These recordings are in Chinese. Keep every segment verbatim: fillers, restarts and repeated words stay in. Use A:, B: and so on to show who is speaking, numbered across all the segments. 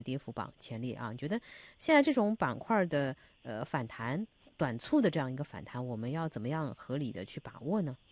A: 跌幅榜前列啊。你觉得现在这种板块的呃反弹，短促的这样一个反弹，我们要怎么样合理的去把握呢？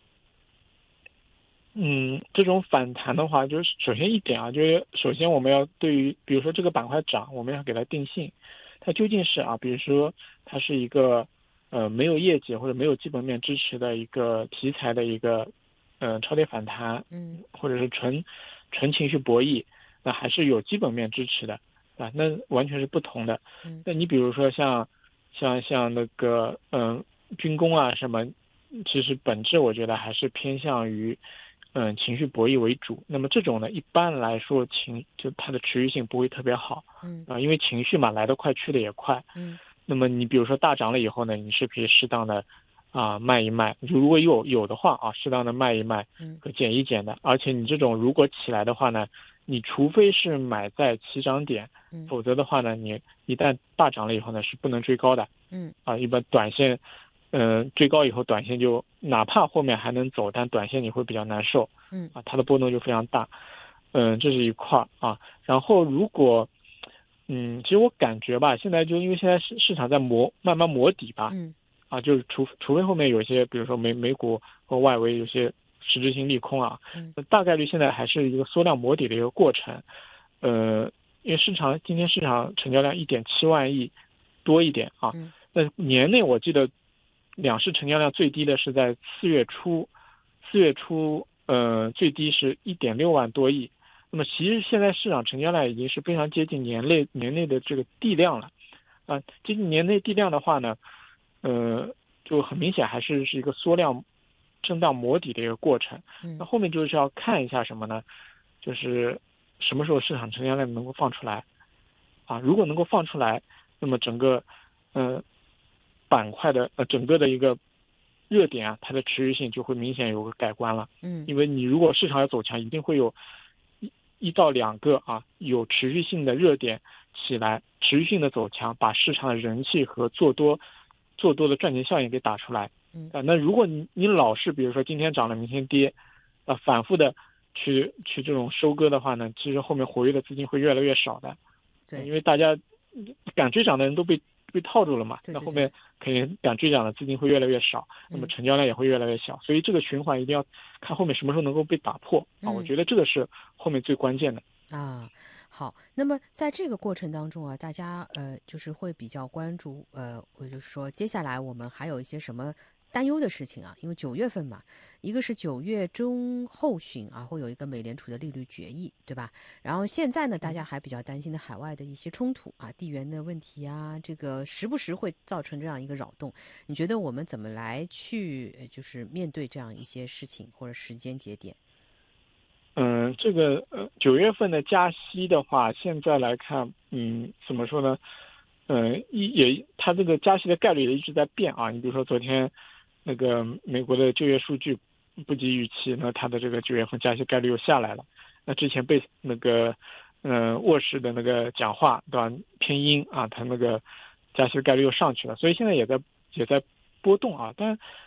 B: 嗯，这种反弹的话，就是首先一点啊，就是首先我们要对于，比如说这个板块涨，我们要给它定性，它究竟是啊，比如说它是一个呃没有业绩或者没有基本面支持的一个题材的一个呃超跌反弹，
A: 嗯
B: 或者是纯纯情绪博弈，那还是有基本面支持的啊，那完全是不同的。
A: 嗯
B: 那你比如说像像像那个嗯、呃军工啊什么，其实本质我觉得还是偏向于。嗯，情绪博弈为主。那么这种呢，一般来说情就它的持续性不会特别好
A: 嗯
B: 啊、因为情绪嘛来得快去得也快。
A: 嗯
B: 那么你比如说大涨了以后呢，你是可以适当的啊、卖一卖，就如果有有的话啊，适当的卖一卖
A: 嗯
B: 和减一减的。而且你这种如果起来的话呢，你除非是买在起涨点，
A: 嗯
B: 否则的话呢，你一旦大涨了以后呢，是不能追高的
A: 嗯
B: 啊。一般短线。嗯、呃追高以后，短线就哪怕后面还能走，但短线你会比较难受，
A: 嗯
B: 啊，它的波动就非常大。嗯，这是一块儿啊。然后如果，嗯，其实我感觉吧，现在就因为现在市市场在磨，慢慢磨底吧，
A: 嗯
B: 啊，就是除除非后面有些，比如说美美股和外围有些实质性利空啊，
A: 嗯
B: 大概率现在还是一个缩量磨底的一个过程。呃，因为市场今天市场成交量一点七万亿多一点啊，
A: 嗯
B: 那年内我记得两市成交量最低的是在四月初，四月初呃最低是一点六万多亿。那么其实现在市场成交量已经是非常接近年内年内的这个地量了，啊，接近年内地量的话呢，呃，就很明显还是是一个缩量震荡磨底的一个过程。那
A: 嗯
B: 后面就是要看一下什么呢？就是什么时候市场成交量能够放出来啊？如果能够放出来，那么整个呃板块的呃整个的一个热点啊，它的持续性就会明显有个改观了。
A: 嗯
B: 因为你如果市场要走强，一定会有一一到两个啊有持续性的热点起来，持续性的走强，把市场的人气和做多做多的赚钱效应给打出来。
A: 嗯
B: 啊，那如果你你老是比如说今天涨了明天跌，啊，反复的去去这种收割的话呢，其实后面活跃的资金会越来越少的，
A: 对
B: 因为大家敢追涨的人都被被套住了嘛，
A: 对对对
B: 那后面肯定敢追涨的资金会越来越少，那么
A: 嗯
B: 成交量也会越来越小，所以这个循环一定要看后面什么时候能够被打破啊，我
A: 嗯
B: 觉得这个是后面最关键的。
A: 啊，好。那么在这个过程当中啊，大家呃就是会比较关注呃，我就是说接下来我们还有一些什么担忧的事情啊？因为九月份嘛，一个是九月中后旬啊，会有一个美联储的利率决议，对吧？然后现在呢，大家还比较担心的海外的一些冲突啊、地缘的问题啊，这个时不时会造成这样一个扰动。你觉得我们怎么来去呃就是面对这样一些事情或者时间节点？
B: 嗯，这个呃九月份的加息的话，现在来看，嗯，怎么说呢？嗯，一也它这个加息的概率也一直在变啊。你比如说昨天那个美国的就业数据不及预期，那它的这个九月份加息概率又下来了。那之前被那个嗯、呃沃氏的那个讲话对吧偏鹰啊，它那个加息的概率又上去了，所以现在也在也在波动啊。但